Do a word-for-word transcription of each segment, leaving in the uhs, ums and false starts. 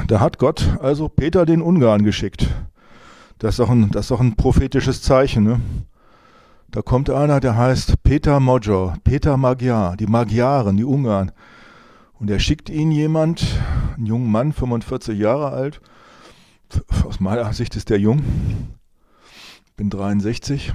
da hat Gott also Peter den Ungarn geschickt. Das ist doch ein, das ist doch ein prophetisches Zeichen, ne? Da kommt einer, der heißt Peter Magyar, Peter Magyar, die Magyaren, die Ungarn. Und er schickt ihn jemand, einen jungen Mann, fünfundvierzig Jahre alt. Aus meiner Sicht ist der jung. Ich bin dreiundsechzig.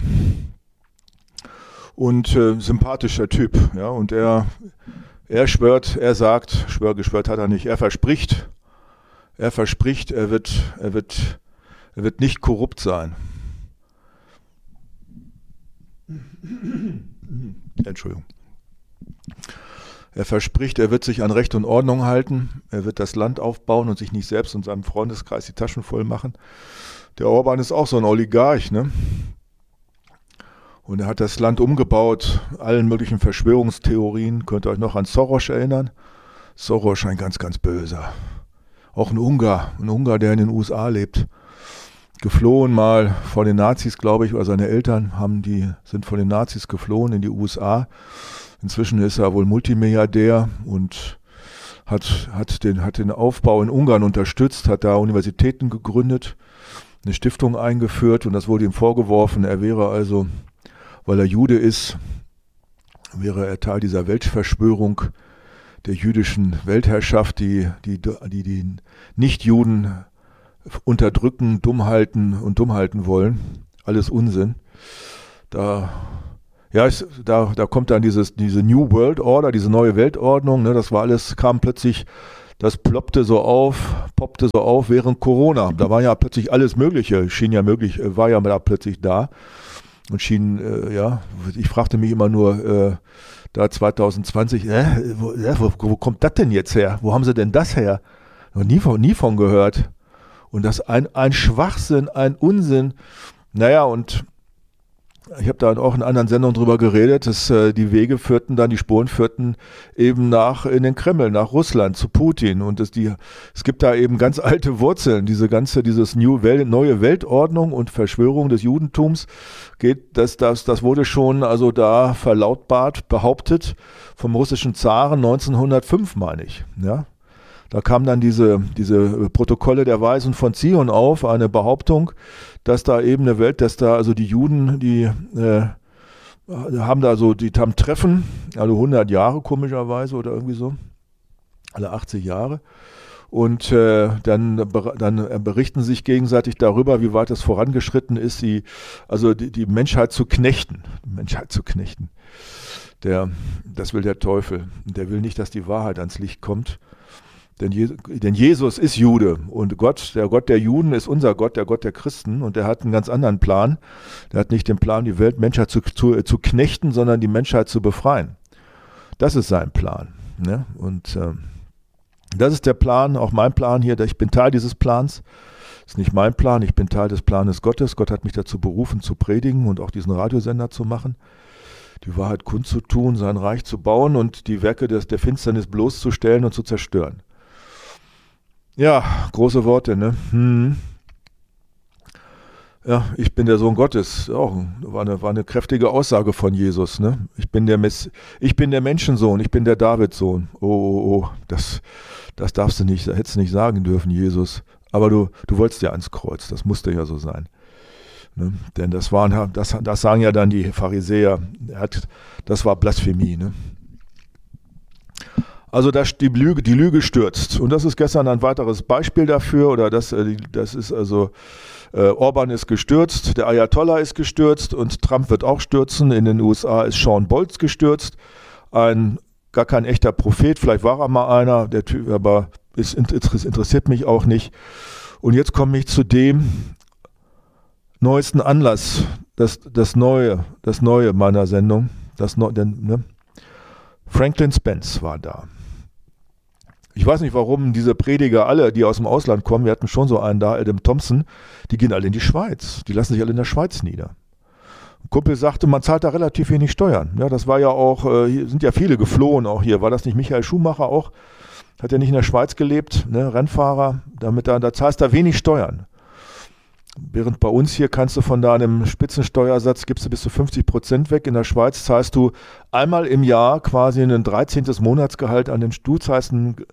Und äh, sympathischer Typ. Ja, und er, er schwört, er sagt, schwör, geschwört hat er nicht, er verspricht, er verspricht, er wird, er wird, er wird nicht korrupt sein. Entschuldigung. Er verspricht, er wird sich an Recht und Ordnung halten, er wird das Land aufbauen und sich nicht selbst und seinem Freundeskreis die Taschen voll machen. Der Orban ist auch so ein Oligarch, ne? Und er hat das Land umgebaut, allen möglichen Verschwörungstheorien. Könnt ihr euch noch an Soros erinnern? Soros, ein ganz, ganz böser. Auch ein Ungar, ein Ungar, der in den U S A lebt. Geflohen mal vor den Nazis, glaube ich, oder seine Eltern haben die, sind vor den Nazis geflohen in die U S A. Inzwischen ist er wohl Multimilliardär und hat, hat, den, hat den Aufbau in Ungarn unterstützt, hat da Universitäten gegründet, eine Stiftung eingeführt und das wurde ihm vorgeworfen. Er wäre also, weil er Jude ist, wäre er Teil dieser Weltverschwörung der jüdischen Weltherrschaft, die die, die, die Nichtjuden unterdrücken, dumm halten und dumm halten wollen. Alles Unsinn. Da, ja, ist, da, da kommt dann dieses, diese New World Order, diese neue Weltordnung, ne, das war alles, kam plötzlich, das ploppte so auf, poppte so auf während Corona. Da war ja plötzlich alles Mögliche, schien ja möglich, war ja da plötzlich da und schien, äh, ja, ich fragte mich immer nur, äh, da zwanzig zwanzig, äh, wo, äh, wo, wo kommt das denn jetzt her? Wo haben sie denn das her? Noch nie von, nie von gehört. Und das ein, ein Schwachsinn, ein Unsinn. Naja, und ich habe da auch in anderen Sendungen drüber geredet, dass äh, die Wege führten dann, die Spuren führten eben nach in den Kreml, nach Russland, zu Putin. Und das, die, es gibt da eben ganz alte Wurzeln. Diese ganze, dieses New Welt, neue Weltordnung und Verschwörung des Judentums geht, das, das, das wurde schon also da verlautbart, behauptet vom russischen Zaren neunzehnhundertfünf, meine ich, ja. Da kamen dann diese, diese Protokolle der Weisen von Zion auf, eine Behauptung, dass da eben eine Welt, dass da also die Juden, die äh, haben da so, die haben Treffen, alle hundert Jahre komischerweise oder irgendwie so, alle achtzig Jahre. Und äh, dann, dann berichten sich gegenseitig darüber, wie weit es vorangeschritten ist, die, also die, die Menschheit zu knechten. Die Menschheit zu knechten. Der, das will der Teufel. Der will nicht, dass die Wahrheit ans Licht kommt. Denn, Je- denn Jesus ist Jude und Gott, der Gott der Juden ist unser Gott, der Gott der Christen und der hat einen ganz anderen Plan. Der hat nicht den Plan, die Welt, Menschheit zu, zu, zu knechten, sondern die Menschheit zu befreien. Das ist sein Plan. Ne? Und äh, das ist der Plan, auch mein Plan hier. Ich bin Teil dieses Plans. Das ist nicht mein Plan, ich bin Teil des Planes Gottes. Gott hat mich dazu berufen, zu predigen und auch diesen Radiosender zu machen. Die Wahrheit kundzutun, sein Reich zu bauen und die Werke des, der Finsternis bloßzustellen und zu zerstören. Ja, große Worte, ne? Hm. Ja, ich bin der Sohn Gottes. Auch war eine, war eine kräftige Aussage von Jesus, ne? Ich bin der Mess, ich bin der Menschensohn, ich bin der Davidssohn. Oh, oh, oh, das, das darfst du nicht, hättest du nicht sagen dürfen, Jesus. Aber du, du wolltest ja ans Kreuz, das musste ja so sein. Ne? Denn das waren, das, das sagen ja dann die Pharisäer. Er hat, das war Blasphemie, ne? Also das, die, Lüge, die Lüge stürzt. Und das ist gestern ein weiteres Beispiel dafür. Oder das, das ist also, äh, Orban ist gestürzt, der Ayatollah ist gestürzt und Trump wird auch stürzen. In den U S A ist Sean Bolz gestürzt. Ein gar kein echter Prophet, vielleicht war er mal einer, der Typ, aber es interessiert mich auch nicht. Und jetzt komme ich zu dem neuesten Anlass, das, das Neue, das Neue meiner Sendung. Das Neu, denn, ne? Franklin Spence war da. Ich weiß nicht, warum diese Prediger alle, die aus dem Ausland kommen, wir hatten schon so einen da, Adam Thompson, die gehen alle in die Schweiz. Die lassen sich alle in der Schweiz nieder. Ein Kumpel sagte, man zahlt da relativ wenig Steuern. Ja, das war ja auch, äh, hier sind ja viele geflohen auch hier. War das nicht Michael Schumacher auch? Hat er nicht in der Schweiz gelebt, ne? Rennfahrer? Damit da, da zahlst du da wenig Steuern. Während bei uns hier kannst du von deinem Spitzensteuersatz, gibst du bis zu fünfzig Prozent weg. In der Schweiz zahlst du einmal im Jahr quasi ein dreizehntes Monatsgehalt an den, du zahlst ein,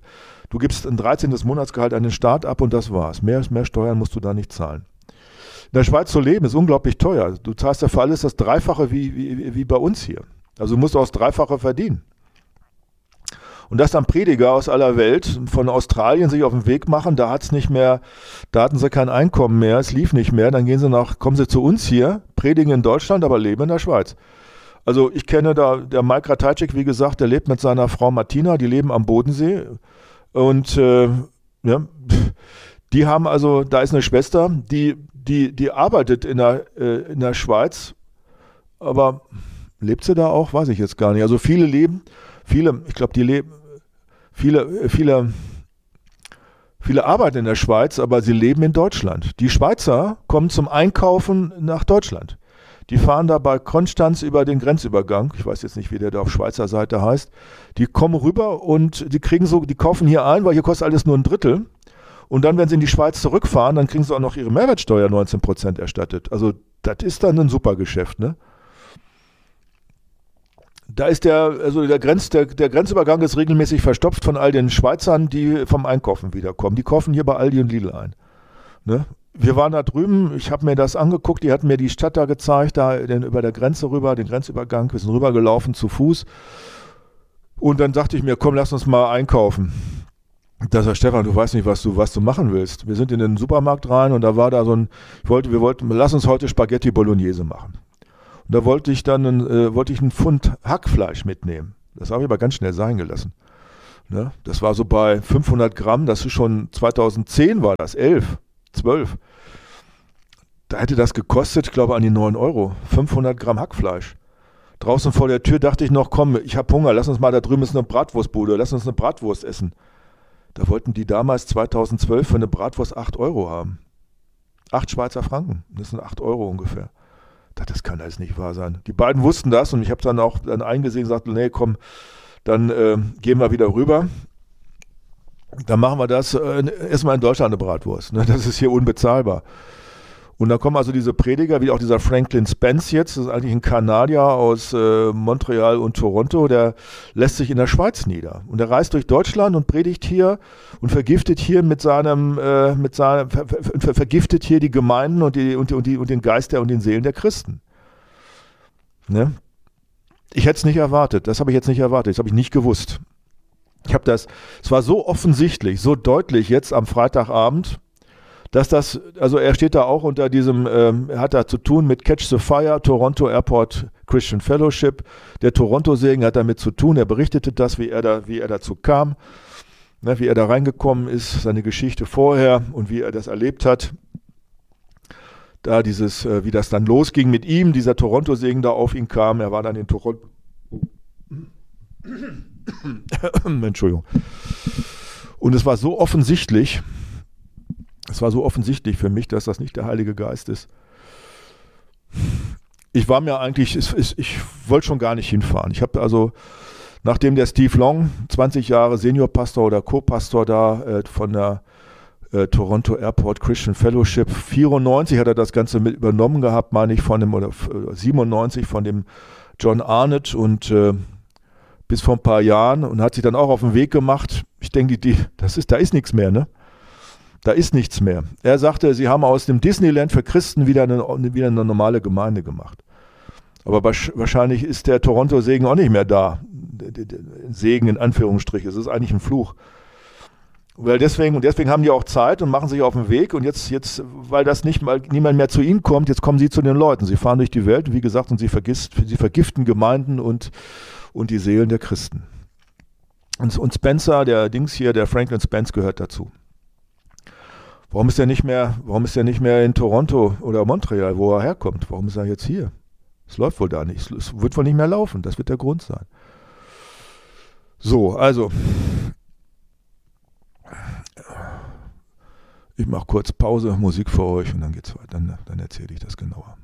Du gibst ein dreizehntes Monatsgehalt an den Staat ab und das war's. Mehr, mehr Steuern musst du da nicht zahlen. In der Schweiz zu leben ist unglaublich teuer. Du zahlst ja für alles das Dreifache wie, wie, wie bei uns hier. Also du musst auch das Dreifache verdienen. Und dass dann Prediger aus aller Welt von Australien sich auf den Weg machen, da hat's nicht mehr, da hatten sie kein Einkommen mehr, es lief nicht mehr, dann gehen sie nach, kommen sie zu uns hier, predigen in Deutschland, aber leben in der Schweiz. Also ich kenne da, der Mike Ratajczyk, wie gesagt, der lebt mit seiner Frau Martina, die leben am Bodensee und äh, ja, die haben also, da ist eine Schwester, die, die, die arbeitet in der, äh, in der Schweiz, aber lebt sie da auch? Weiß ich jetzt gar nicht. Also viele leben, viele, ich glaube, die leben, viele, viele, viele arbeiten in der Schweiz, aber sie leben in Deutschland. Die Schweizer kommen zum Einkaufen nach Deutschland. Die fahren da bei Konstanz über den Grenzübergang, ich weiß jetzt nicht, wie der da auf Schweizer Seite heißt, die kommen rüber und die kriegen so, die kaufen hier ein, weil hier kostet alles nur ein Drittel. Und dann, wenn sie in die Schweiz zurückfahren, dann kriegen sie auch noch ihre Mehrwertsteuer neunzehn Prozent erstattet. Also das ist dann ein super Geschäft, ne? Da ist der, also der, Grenz, der, der Grenzübergang ist regelmäßig verstopft von all den Schweizern, die vom Einkaufen wiederkommen. Die kaufen hier bei Aldi und Lidl ein. Ne? Wir waren da drüben, ich habe mir das angeguckt, die hatten mir die Stadt da gezeigt, da den, über der Grenze rüber, den Grenzübergang, wir sind rübergelaufen zu Fuß. Und dann dachte ich mir, komm, lass uns mal einkaufen. Da sagt Stefan, du weißt nicht, was du, was du machen willst. Wir sind in den Supermarkt rein und da war da so ein, ich wollte, wir wollten, lass uns heute Spaghetti Bolognese machen. Und da wollte ich dann einen, äh, wollte ich einen Pfund Hackfleisch mitnehmen. Das habe ich aber ganz schnell sein gelassen. Ne? Das war so bei fünfhundert Gramm, das ist schon zweitausendzehn war das, elf, zwölf. Da hätte das gekostet, ich glaube an die neun Euro, fünfhundert Gramm Hackfleisch. Draußen vor der Tür dachte ich noch, komm, ich habe Hunger, lass uns mal, da drüben ist eine Bratwurstbude, lass uns eine Bratwurst essen. Da wollten die damals zweitausendzwölf für eine Bratwurst acht Euro haben. acht Schweizer Franken, das sind acht Euro ungefähr. Das kann alles nicht wahr sein. Die beiden wussten das und ich habe dann auch dann eingesehen und gesagt, nee, komm, dann äh, gehen wir wieder rüber. Dann machen wir das äh, erstmal in Deutschland eine Bratwurst. Ne? Das ist hier unbezahlbar. Und dann kommen also diese Prediger, wie auch dieser Franklin Spence jetzt, das ist eigentlich ein Kanadier aus äh, Montreal und Toronto, der lässt sich in der Schweiz nieder. Und er reist durch Deutschland und predigt hier und vergiftet hier mit seinem, äh, mit seinem, ver, ver, vergiftet hier die Gemeinden und, die, und, die, und, die, und den Geist der und den Seelen der Christen. Ne? Ich hätte es nicht erwartet, das habe ich jetzt nicht erwartet, das habe ich nicht gewusst. Ich habe das, es war so offensichtlich, so deutlich jetzt am Freitagabend, dass das, also er steht da auch unter diesem, ähm, er hat da zu tun mit Catch the Fire, Toronto Airport Christian Fellowship. Der Toronto-Segen hat damit zu tun, er berichtete das, wie er, da, wie er dazu kam, ne, wie er da reingekommen ist, seine Geschichte vorher und wie er das erlebt hat. Da dieses, äh, wie das dann losging mit ihm, dieser Toronto-Segen da auf ihn kam, er war dann in Toronto. Entschuldigung. Und es war so offensichtlich, es war so offensichtlich für mich, dass das nicht der Heilige Geist ist. Ich war mir eigentlich, ich, ich wollte schon gar nicht hinfahren. Ich habe also, nachdem der Steve Long, zwanzig Jahre Seniorpastor oder Co-Pastor da äh, von der äh, Toronto Airport Christian Fellowship, vierundneunzig hat er das Ganze mit übernommen gehabt, meine ich, von dem, oder siebenundneunzig von dem John Arnott und äh, bis vor ein paar Jahren und hat sich dann auch auf den Weg gemacht. Ich denke, die, das ist, da ist nichts mehr, ne? Da ist nichts mehr. Er sagte, sie haben aus dem Disneyland für Christen wieder eine, wieder eine normale Gemeinde gemacht. Aber wahrscheinlich ist der Toronto-Segen auch nicht mehr da. Segen in Anführungsstrichen. Es ist eigentlich ein Fluch. Weil deswegen, und deswegen haben die auch Zeit und machen sich auf den Weg. Und jetzt, jetzt weil das nicht mal niemand mehr zu ihnen kommt, jetzt kommen sie zu den Leuten. Sie fahren durch die Welt, wie gesagt, und sie, vergisst, sie vergiften Gemeinden und, und die Seelen der Christen. Und, und Spencer, der Dings hier, der Franklin Spence gehört dazu. Warum ist er nicht mehr, warum ist er nicht mehr in Toronto oder Montreal, wo er herkommt? Warum ist er jetzt hier? Es läuft wohl da nicht. Es wird wohl nicht mehr laufen. Das wird der Grund sein. So, also. Ich mache kurz Pause, Musik für euch und dann geht's weiter. Dann, dann erzähle ich das genauer.